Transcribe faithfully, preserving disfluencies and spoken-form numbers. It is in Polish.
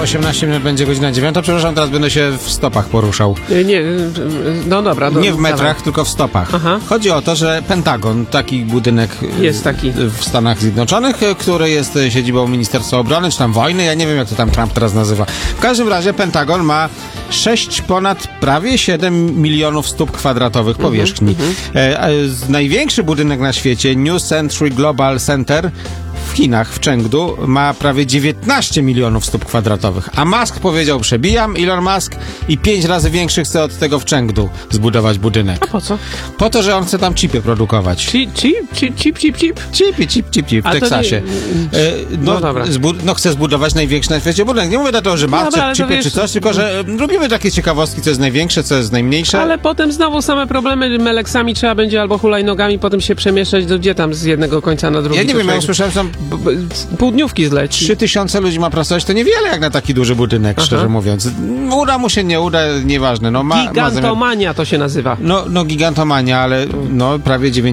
osiemnaście minut będzie godzina dziewiąta. Przepraszam, teraz będę się w stopach poruszał. Nie, nie, no dobra. Do, Nie w metrach, dawaj. tylko w stopach. Aha. Chodzi o to, że Pentagon, taki budynek Jest taki. w Stanach Zjednoczonych, który jest siedzibą Ministerstwa Obrony, czy tam wojny, ja nie wiem, jak to tam Trump teraz nazywa. W każdym razie Pentagon ma sześć ponad prawie siedem milionów stóp kwadratowych powierzchni. Mm-hmm. E, e, największy budynek na świecie, New Century Global Center w Chinach, w Chengdu, ma prawie dziewiętnaście milionów stóp kwadratowych. A Musk powiedział, przebijam, Elon Musk, i pięć razy większy chce od tego w Chengdu zbudować budynek. A po co? Po to, że on chce tam chipy produkować. Chip, chip, chip, chip, chip, chip? Chipy, chip, chip, chip w A to Teksasie. nie- E, no, No dobra. zbu- no chce zbudować największy na świecie budynek. Nie mówię dlatego, że ma Dobra, ale to chipy wiesz- czy coś, tylko że e, lubimy takie ciekawostki, co jest największe, co jest najmniejsze. Ale potem znowu same problemy, meleksami trzeba będzie albo hulajnogami potem się przemieszczać do gdzie tam z jednego końca na drugi. Ja nie to wiem, ja człowiek- usłyszałem, że tam b- b- półdniówki zleci. trzy tysiące ludzi ma pracować, to niewiele jak na taki duży budynek, Aha. szczerze mówiąc. Uda mu się, nie uda, nieważne. No, ma, ma zamiar... Gigantomania to się nazywa. No, no gigantomania, ale no prawie dziewięćdziesiąt